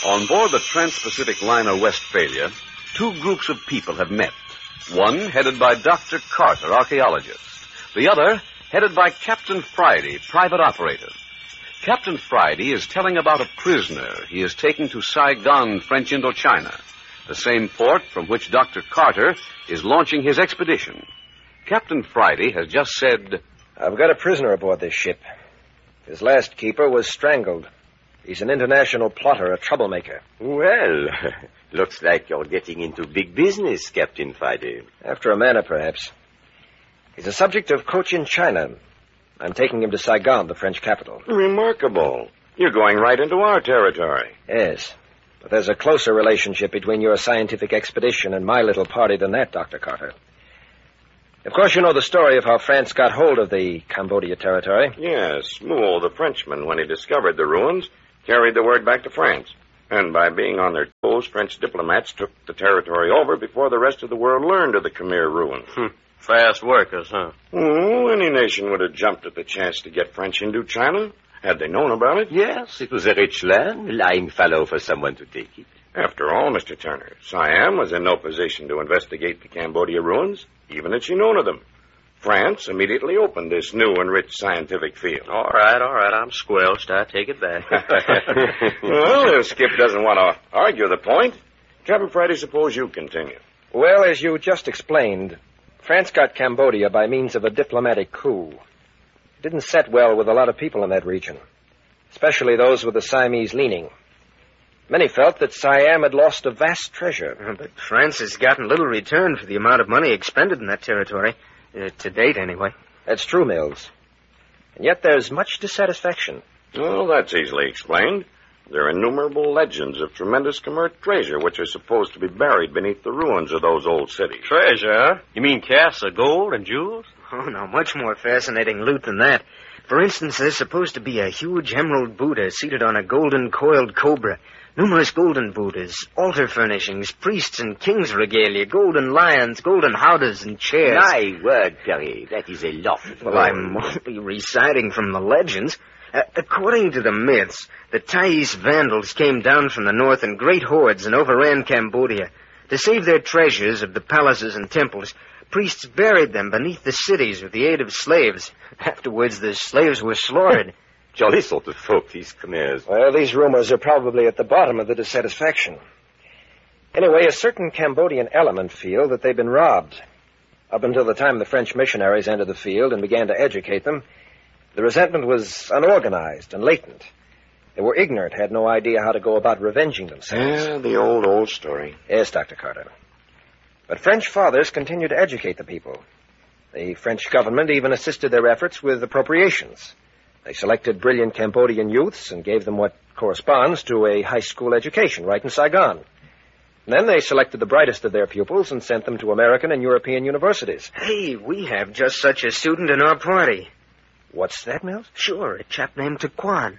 On board the Trans-Pacific liner Westphalia, two groups of people have met. One headed by Dr. Carter, archaeologist. The other headed by Captain Friday, private operator. Captain Friday is telling about a prisoner he is taking to Saigon, French Indochina, the same port from which Dr. Carter is launching his expedition. Captain Friday has just said, "I've got a prisoner aboard this ship. His last keeper was strangled. He's an international plotter, a troublemaker." Well, looks like you're getting into big business, Captain Friday. After a manner, perhaps. He's a subject of Cochin China. I'm taking him to Saigon, the French capital. Remarkable. You're going right into our territory. Yes, but there's a closer relationship between your scientific expedition and my little party than that, Dr. Carter. Of course, you know the story of how France got hold of the Cambodia territory. Yes, Moule, the Frenchman, when he discovered the ruins, carried the word back to France. And by being on their toes, French diplomats took the territory over before the rest of the world learned of the Khmer ruins. Fast workers, huh? Oh, any nation would have jumped at the chance to get French Indochina, had they known about it. Yes, it was a rich land, lying fallow for someone to take it. After all, Mr. Turner, Siam was in no position to investigate the Cambodia ruins, even had she known of them. France immediately opened this new and rich scientific field. All right, I'm squelched. I take it back. Well, if Skip doesn't want to argue the point, Captain Friday, suppose you continue. Well, as you just explained, France got Cambodia by means of a diplomatic coup. It didn't set well with a lot of people in that region, especially those with a Siamese leaning. Many felt that Siam had lost a vast treasure. But France has gotten little return for the amount of money expended in that territory. To date, anyway. That's true, Mills. And yet there's much dissatisfaction. Well, that's easily explained. There are innumerable legends of tremendous Khmer treasure which are supposed to be buried beneath the ruins of those old cities. Treasure, huh? You mean casts of gold and jewels? Oh, no, much more fascinating loot than that. For instance, there's supposed to be a huge emerald Buddha seated on a golden coiled cobra. Numerous golden Buddhas, altar furnishings, priests and kings' regalia, golden lions, golden howdahs, and chairs. My word, Perry, that is a lot. Well, I'm only reciting from the legends. According to the myths, the Thais Vandals came down from the north in great hordes and overran Cambodia. To save their treasures of the palaces and temples, priests buried them beneath the cities with the aid of slaves. Afterwards, the slaves were slaughtered. Jolly sort of folk, these Khmers. Well, these rumors are probably at the bottom of the dissatisfaction. Anyway, a certain Cambodian element feel that they've been robbed. Up until the time the French missionaries entered the field and began to educate them, the resentment was unorganized and latent. They were ignorant, had no idea how to go about revenging themselves. Yeah, the old story. Yes, Dr. Carter. But French fathers continued to educate the people. The French government even assisted their efforts with appropriations. They selected brilliant Cambodian youths and gave them what corresponds to a high school education right in Saigon. And then they selected the brightest of their pupils and sent them to American and European universities. Hey, we have just such a student in our party. What's that, Mills? Sure, a chap named Taquan.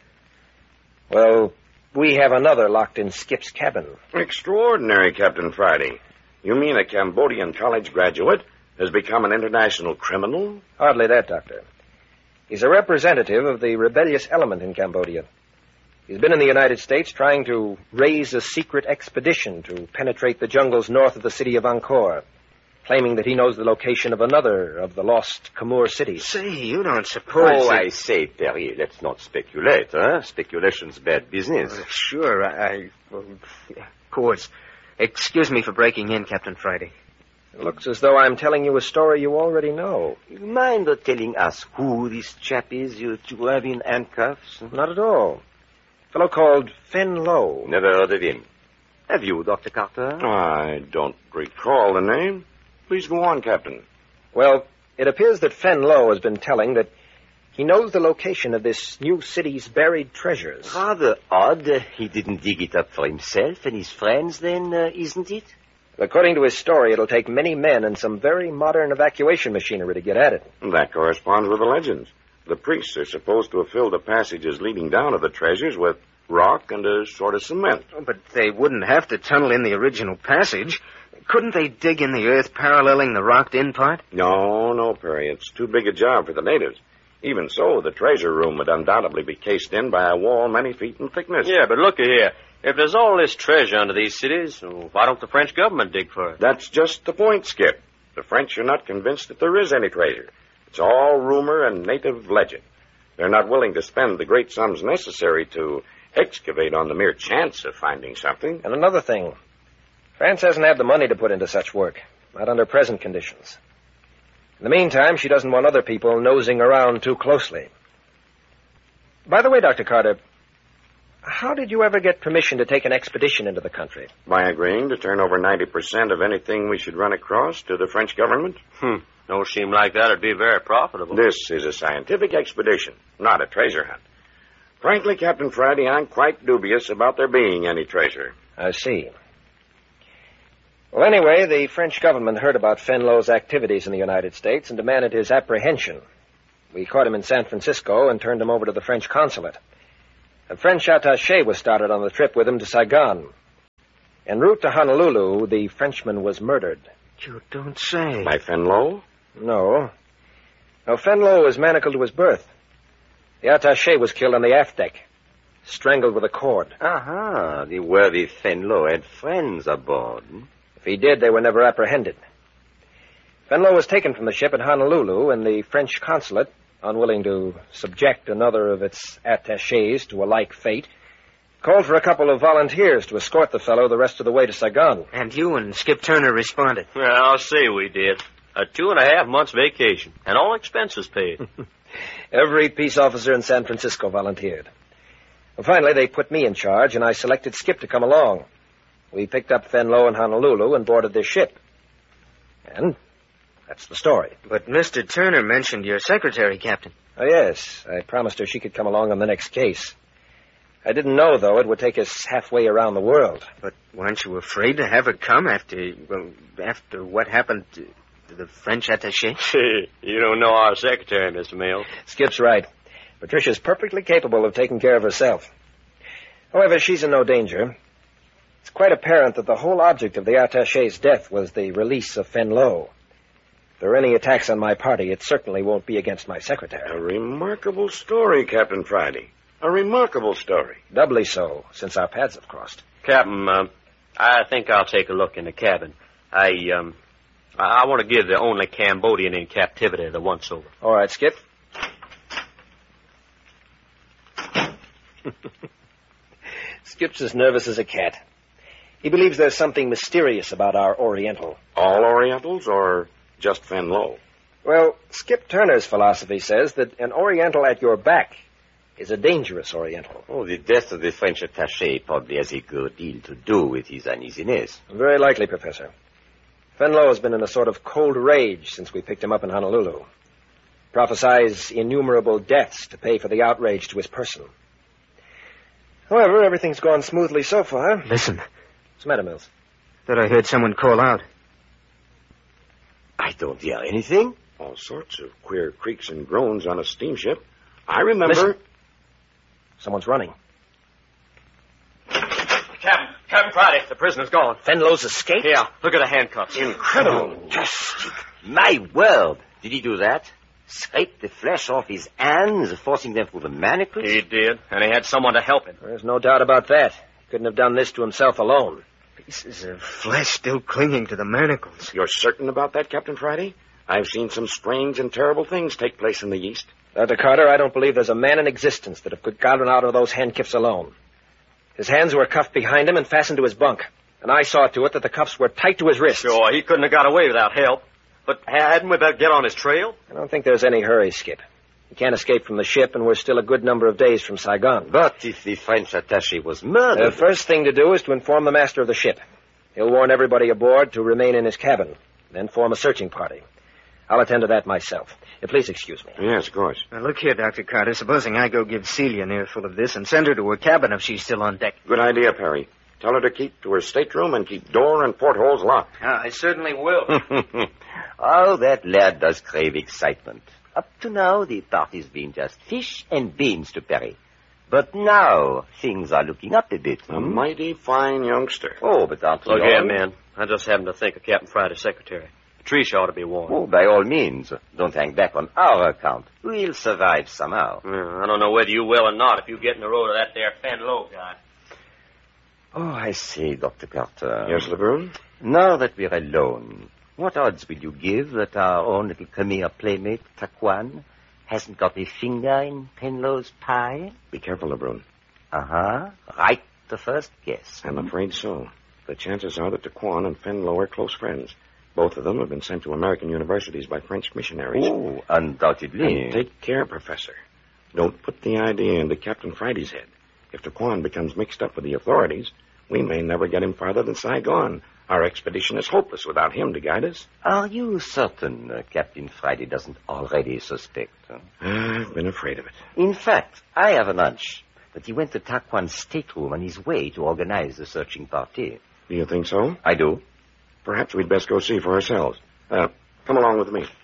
Well, we have another locked in Skip's cabin. Extraordinary, Captain Friday. You mean a Cambodian college graduate has become an international criminal? Hardly that, Doctor. He's a representative of the rebellious element in Cambodia. He's been in the United States trying to raise a secret expedition to penetrate the jungles north of the city of Angkor, claiming that he knows the location of another of the lost Khmer cities. Say, you don't suppose... Oh, I say, Perry, let's not speculate, huh? Speculation's bad business. Sure, of course. Excuse me for breaking in, Captain Friday. It looks as though I'm telling you a story you already know. You mind telling us who this chap is you have in handcuffs? Not at all. A fellow called Fen Lo. Never heard of him. Have you, Dr. Carter? I don't recall the name. Please go on, Captain. Well, it appears that Fen Lo has been telling that he knows the location of this new city's buried treasures. Rather odd. He didn't dig it up for himself and his friends, then, isn't it? According to his story, it'll take many men and some very modern evacuation machinery to get at it. That corresponds with the legends. The priests are supposed to have filled the passages leading down to the treasures with rock and a sort of cement. Oh, but they wouldn't have to tunnel in the original passage. Couldn't they dig in the earth paralleling the rocked-in part? No, Perry. It's too big a job for the natives. Even so, the treasure room would undoubtedly be cased in by a wall many feet in thickness. Yeah, but look here. If there's all this treasure under these cities, why don't the French government dig for it? That's just the point, Skip. The French are not convinced that there is any treasure. It's all rumor and native legend. They're not willing to spend the great sums necessary to excavate on the mere chance of finding something. And another thing, France hasn't had the money to put into such work, not under present conditions. In the meantime, she doesn't want other people nosing around too closely. By the way, Dr. Carter, how did you ever get permission to take an expedition into the country? By agreeing to turn over 90% of anything we should run across to the French government. Don't seem like that'd be very profitable. This is a scientific expedition, not a treasure hunt. Frankly, Captain Friday, I'm quite dubious about there being any treasure. I see. Well, anyway, the French government heard about Fenlow's activities in the United States and demanded his apprehension. We caught him in San Francisco and turned him over to the French consulate. A French attaché was started on the trip with him to Saigon. En route to Honolulu, the Frenchman was murdered. You don't say. By Fenlow? No. No, Fenlow was manacled to his berth. The attaché was killed on the aft deck, strangled with a cord. Aha, the worthy Fenlow had friends aboard. If he did, they were never apprehended. Fenlow was taken from the ship at Honolulu, and the French consulate, unwilling to subject another of its attachés to a like fate, called for a couple of volunteers to escort the fellow the rest of the way to Saigon. And you and Skip Turner responded. Well, I'll say we did. A 2.5 months vacation, and all expenses paid. Every peace officer in San Francisco volunteered. Well, finally, they put me in charge, and I selected Skip to come along. We picked up Fenlow in Honolulu and boarded their ship. And that's the story. But Mr. Turner mentioned your secretary, Captain. Oh, yes. I promised her she could come along on the next case. I didn't know, though, it would take us halfway around the world. But weren't you afraid to have her come after what happened to the French attaché? You don't know our secretary, Mr. Mills. Skip's right. Patricia's perfectly capable of taking care of herself. However, she's in no danger. It's quite apparent that the whole object of the attaché's death was the release of Fenlow. If there are any attacks on my party, it certainly won't be against my secretary. A remarkable story, Captain Friday. A remarkable story. Doubly so, since our paths have crossed. Captain, I think I'll take a look in the cabin. I want to give the only Cambodian in captivity the once-over. All right, Skip. Skip's as nervous as a cat. He believes there's something mysterious about our Oriental. All Orientals or just Fenlow? Well, Skip Turner's philosophy says that an Oriental at your back is a dangerous Oriental. Oh, the death of the French attaché probably has a good deal to do with his uneasiness. Very likely, Professor. Fenlow has been in a sort of cold rage since we picked him up in Honolulu. Prophesies innumerable deaths to pay for the outrage to his person. However, everything's gone smoothly so far. Listen. What's the matter, Mills? Thought I heard someone call out. I don't hear anything. All sorts of queer creaks and groans on a steamship. I remember... Listen. Someone's running. Captain Friday, the prisoner's gone. Fenlow's escaped? Yeah, look at the handcuffs. Incredible. My word. Did he do that? Scrape the flesh off his hands, forcing them through the manacles? He did, and he had someone to help him. There's no doubt about that. He couldn't have done this to himself alone. Pieces of flesh still clinging to the manacles. You're certain about that, Captain Friday? I've seen some strange and terrible things take place in the East. Dr. Carter, I don't believe there's a man in existence that could have gotten out of those handcuffs alone. His hands were cuffed behind him and fastened to his bunk. And I saw to it that the cuffs were tight to his wrists. Sure, he couldn't have got away without help. But hadn't we better get on his trail? I don't think there's any hurry, Skip. He can't escape from the ship, and we're still a good number of days from Saigon. But if the French attaché was murdered... The first thing to do is to inform the master of the ship. He'll warn everybody aboard to remain in his cabin, then form a searching party. I'll attend to that myself. Please excuse me. Yes, of course. Now, look here, Dr. Carter. Supposing I go give Celia an earful of this and send her to her cabin if she's still on deck. Good idea, Perry. Tell her to keep to her stateroom and keep door and portholes locked. I certainly will. Oh, that lad does crave excitement. Up to now, the party's been just fish and beans to Perry. But now, things are looking up a bit. A mighty fine youngster. Oh, but aren't Look you here, all? man. I just happened to think of Captain Friday's secretary. Patricia ought to be warned. Oh, by all means. Don't hang back on our account. We'll survive somehow. Yeah, I don't know whether you will or not if you get in the road of that there Fenlow guy. Oh, I say, Dr. Carter. Yes, LeBrun? Now that we're alone, what odds will you give that our own little Khmer playmate, Taquan, hasn't got a finger in Penlow's pie? Be careful, LeBrun. Uh-huh. Right the first guess. I'm afraid so. The chances are that Taquan and Fenlow are close friends. Both of them have been sent to American universities by French missionaries. Oh, undoubtedly. And take care, Professor. Don't put the idea into Captain Friday's head. If Taquan becomes mixed up with the authorities, we may never get him farther than Saigon. Our expedition is hopeless without him to guide us. Are you certain Captain Friday doesn't already suspect? I've been afraid of it. In fact, I have an hunch that he went to Taquan's stateroom on his way to organize the searching party. Do you think so? I do. Perhaps we'd best go see for ourselves. Come along with me.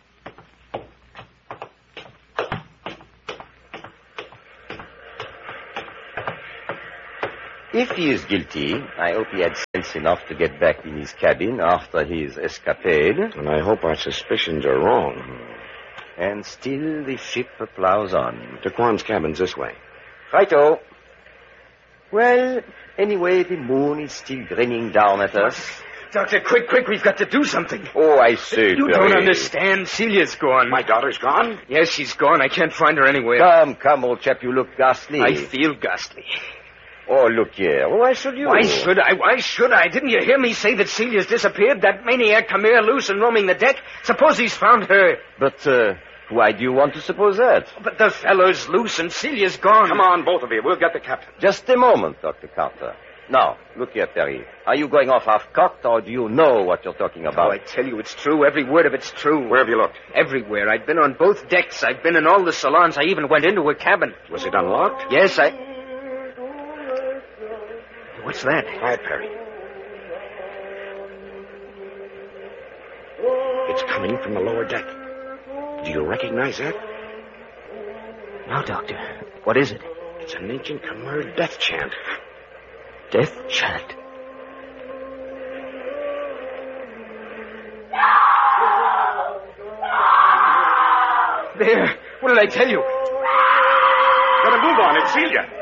If he is guilty, I hope he had sense enough to get back in his cabin after his escapade. And I hope our suspicions are wrong. And still the ship plows on. Taquan's cabin's this way. Righto. Well, anyway, the moon is still grinning down at us. Doctor, quick, we've got to do something. Oh, I say, You don't understand. Celia's gone. My daughter's gone? Yes, she's gone. I can't find her anywhere. Come, old chap, you look ghastly. I feel ghastly. Oh, look here. Why should you? Why should I? Didn't you hear me say that Celia's disappeared? That maniac Khmer loose and roaming the deck? Suppose he's found her. But, why do you want to suppose that? But the fellow's loose and Celia's gone. Come on, both of you. We'll get the captain. Just a moment, Dr. Carter. Now, look here, Perry. Are you going off half-cocked, or do you know what you're talking about? Oh, I tell you, it's true. Every word of it's true. Where have you looked? Everywhere. I've been on both decks. I've been in all the salons. I even went into her cabin. Was it unlocked? Yes, What's that? Quiet, Perry. It's coming from the lower deck. Do you recognize that? No, Doctor. What is it? It's an ancient Khmer death chant. Death chant. There. What did I tell you? Gotta move on. It's Celia.